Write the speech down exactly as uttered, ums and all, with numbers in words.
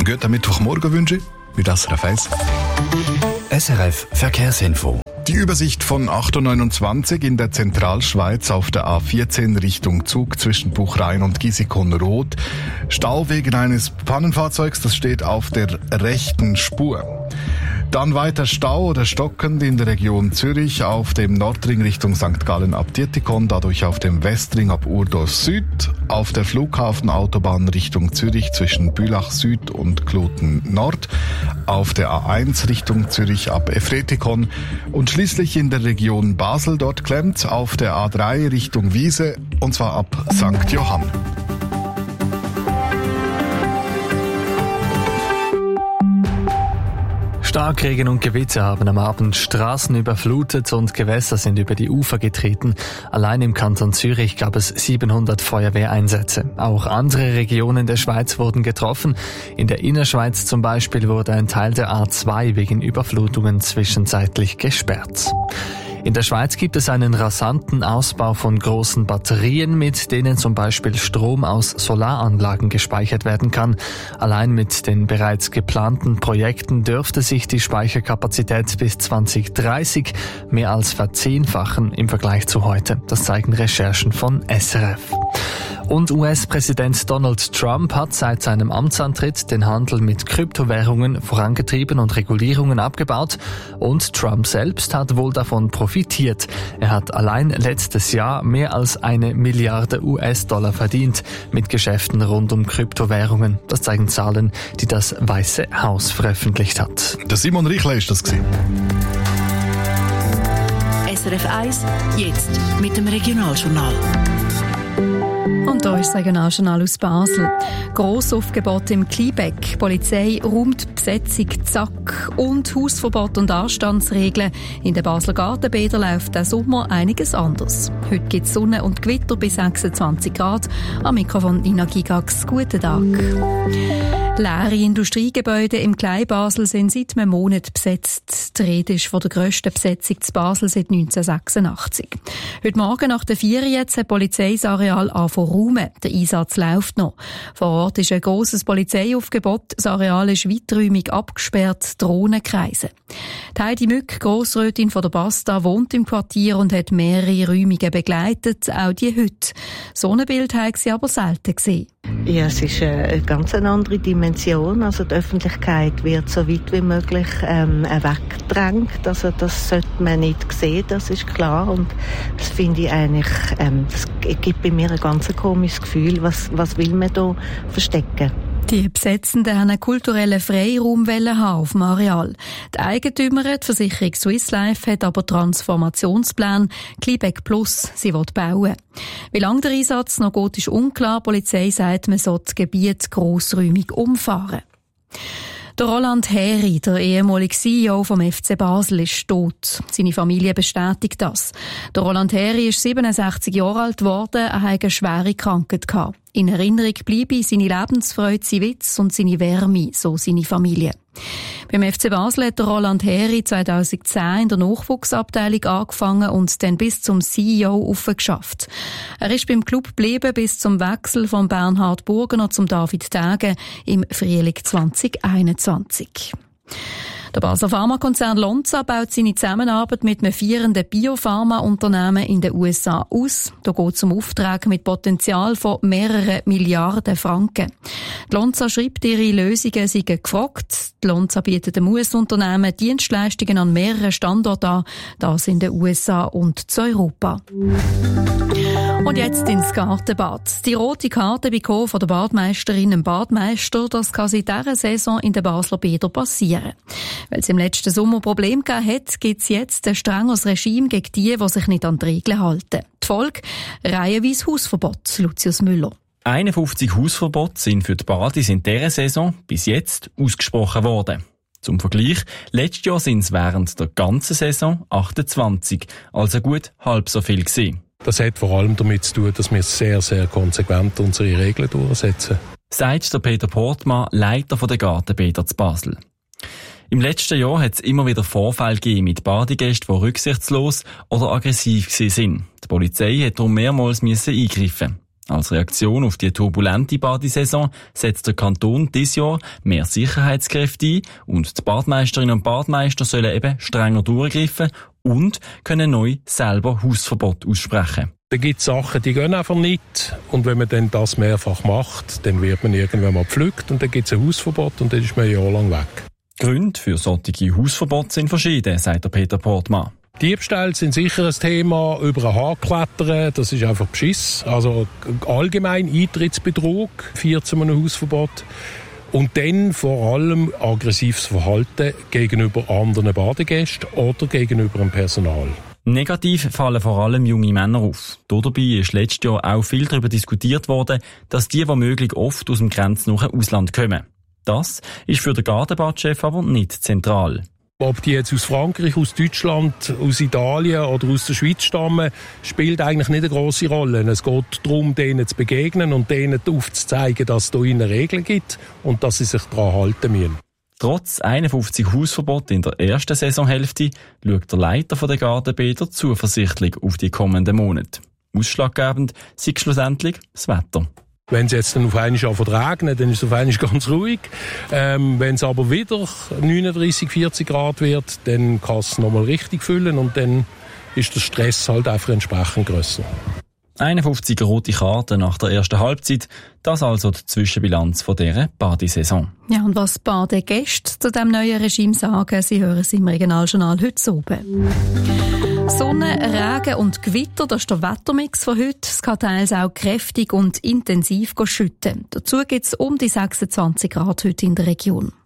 guten Mittwochmorgen wünsche ich mit S R F eins. S R F Verkehrsinfo. Die Übersicht von acht Uhr neunundzwanzig in der Zentralschweiz auf der A vierzehn Richtung Zug zwischen Buchrain und Gisikon-Rot. Stau wegen eines Pannenfahrzeugs, das steht auf der rechten Spur. Dann weiter Stau oder stockend in der Region Zürich auf dem Nordring Richtung Sankt Gallen ab Dietikon, dadurch auf dem Westring ab Urdorf Süd, auf der Flughafenautobahn Richtung Zürich zwischen Bülach Süd und Kloten Nord, auf der A eins Richtung Zürich ab Efretikon und schließlich in der Region Basel, dort klemmt auf der A drei Richtung Wiese und zwar ab Sankt Johann. Starkregen und Gewitter haben am Abend Straßen überflutet und Gewässer sind über die Ufer getreten. Allein im Kanton Zürich gab es siebenhundert Feuerwehreinsätze. Auch andere Regionen der Schweiz wurden getroffen. In der Innerschweiz zum Beispiel wurde ein Teil der A zwei wegen Überflutungen zwischenzeitlich gesperrt. In der Schweiz gibt es einen rasanten Ausbau von großen Batterien, mit denen zum Beispiel Strom aus Solaranlagen gespeichert werden kann. Allein mit den bereits geplanten Projekten dürfte sich die Speicherkapazität bis zwanzig dreißig mehr als verzehnfachen im Vergleich zu heute. Das zeigen Recherchen von S R F. Und U S-Präsident Donald Trump hat seit seinem Amtsantritt den Handel mit Kryptowährungen vorangetrieben und Regulierungen abgebaut. Und Trump selbst hat wohl davon profitiert. Er hat allein letztes Jahr mehr als eine Milliarde U S-Dollar verdient mit Geschäften rund um Kryptowährungen. Das zeigen Zahlen, die das Weiße Haus veröffentlicht hat. Der Simon Riechler ist das gewesen. S R F eins, jetzt mit dem Regionaljournal. Und da ist das Regionaljournal aus Basel. Grossaufgebot im Kliebeck. Die Polizei räumt die Besetzung zack. Und Hausverbot und Anstandsregeln. In den Basler Gartenbädern läuft der Sommer einiges anders. Heute gibt es Sonne und Gewitter bis sechsundzwanzig Grad. Am Mikrofon Nina Gigax. Guten Tag. Leere Industriegebäude im Kleinbasel sind seit einem Monat besetzt. Die Rede ist von der grössten Besetzung zu Basel seit neunzehnhundertsechsundachtzig. Heute Morgen nach der Ferien hat die Polizei das Areal angefangen zu räumen. Der Einsatz läuft noch. Vor Ort ist ein grosses Polizeiaufgebot. Das Areal ist weiträumig abgesperrt, Drohnen kreisen. Die Heidi Mück, Grossrätin von der Basta, wohnt im Quartier und hat mehrere Räumungen begleitet, auch die heute. So ein Bild haben sie aber selten gesehen. Ja, es ist eine ganz andere Dimension. Also die Öffentlichkeit wird so weit wie möglich ähm, weggedrängt. Also das sollte man nicht sehen, das ist klar. Und das finde ich eigentlich, ähm, das gibt bei mir ein ganz komisches Gefühl. Was, was will man da verstecken? Die Besetzenden haben einen kulturellen Freiraum haben auf dem Areal. Die Eigentümerin, die Versicherung Swiss Life, hat aber Transformationsplan Kliebeck Plus, sie will bauen. Wie lange der Einsatz noch geht, ist unklar. Die Polizei sagt, man soll das Gebiet grossräumig umfahren. Der Roland Heri, der ehemalige C E O vom F C Basel, ist tot. Seine Familie bestätigt das. Der Roland Heri ist siebenundsechzig Jahre alt geworden, er hatte eine schwere Krankheit gehabt. In Erinnerung bleibe seine Lebensfreude, sein Witz und seine Wärme, so seine Familie. Beim F C Basel hat der Roland Heri zweitausendzehn in der Nachwuchsabteilung angefangen und dann bis zum C E O aufgeschafft. Er ist beim Club geblieben bis zum Wechsel von Bernhard Burgener zum David Tage im Frühling zwanzig einundzwanzig. Der Basler Pharmakonzern Lonza baut seine Zusammenarbeit mit einem vierenden Biopharma-Unternehmen in den U S A aus. Da geht es um Aufträge mit Potenzial von mehreren Milliarden Franken. Die Lonza schreibt, ihre Lösungen seien gefragt. Die Lonza bietet dem U S-Unternehmen Dienstleistungen an mehreren Standorten an, das in den U S A und zu Europa. Und jetzt ins Gartenbad. Die rote Karte bekommen von der Badmeisterin und Badmeister, das kann seit dieser Saison in den Basler Bädern passieren. Weil es im letzten Sommer Probleme gegeben hat, gibt es jetzt ein strengeres Regime gegen die, die sich nicht an die Regeln halten. Die Folge? Reihenweise Hausverbot, Lucius Müller. einundfünfzig Hausverbote sind für die Badis in dieser Saison bis jetzt ausgesprochen worden. Zum Vergleich, letztes Jahr sind es während der ganzen Saison achtundzwanzig, also gut halb so viel gewesen. Das hat vor allem damit zu tun, dass wir sehr, sehr konsequent unsere Regeln durchsetzen. Sagt der Peter Portmann, Leiter der Gartenbäder zu Basel. Im letzten Jahr hat es immer wieder Vorfälle gegeben mit Badegästen, die rücksichtslos oder aggressiv waren. Die Polizei hat darum mehrmals eingreifen. Als Reaktion auf die turbulente Badesaison setzt der Kanton dieses Jahr mehr Sicherheitskräfte ein und die Badmeisterinnen und Badmeister sollen eben strenger durchgreifen und können neu selber Hausverbot aussprechen. Da gibt es Sachen, die gehen einfach nicht. Und wenn man dann das mehrfach macht, dann wird man irgendwann mal gepflückt und dann gibt es ein Hausverbot und dann ist man ein Jahr lang weg. Die Gründe für solche Hausverbote sind verschieden, sagt der Peter Portmann. Diebstähle sind sicher ein Thema, über ein Haar klettern, das ist einfach Beschiss. Also allgemein Eintrittsbetrug führt zu einem Hausverbot. Und dann vor allem aggressives Verhalten gegenüber anderen Badegästen oder gegenüber dem Personal. Negativ fallen vor allem junge Männer auf. Dabei ist letztes Jahr auch viel darüber diskutiert worden, dass die womöglich oft aus dem grenznahen Ausland kommen. Das ist für den Gartenbadchef aber nicht zentral. Ob die jetzt aus Frankreich, aus Deutschland, aus Italien oder aus der Schweiz stammen, spielt eigentlich nicht eine grosse Rolle. Es geht darum, denen zu begegnen und denen aufzuzeigen, dass es hier eine Regel gibt und dass sie sich daran halten müssen. Trotz einundfünfzig Hausverboten in der ersten Saisonhälfte schaut der Leiter der Gartenbäder zuversichtlich auf die kommenden Monate. Ausschlaggebend sei schlussendlich das Wetter. Wenn es jetzt dann auf einmal regnen, dann ist es auf einmal ganz ruhig. Ähm, wenn es aber wieder neununddreissig, vierzig Grad wird, dann kann es nochmal richtig füllen und dann ist der Stress halt einfach entsprechend grösser. einundfünfzig rote Karten nach der ersten Halbzeit, das also die Zwischenbilanz von dieser Badesaison. Ja, und was Badegäste zu diesem neuen Regime sagen, Sie hören es im Regionaljournal heute oben. Sonne, Regen und Gewitter, das ist der Wettermix von heute. Es kann teils auch kräftig und intensiv schütten. Dazu gibt es um die sechsundzwanzig Grad heute in der Region.